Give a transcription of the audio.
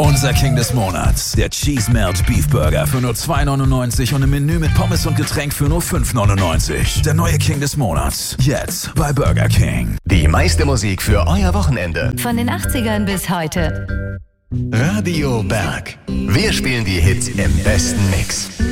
Unser King des Monats, der Cheese Melt Beef Burger für nur 2,99 und im Menü mit Pommes und Getränk für nur 5,99. Der neue King des Monats, jetzt bei Burger King. Die meiste Musik für euer Wochenende. Von den 80ern bis heute. Radio Berg. Wir spielen die Hits im besten Mix.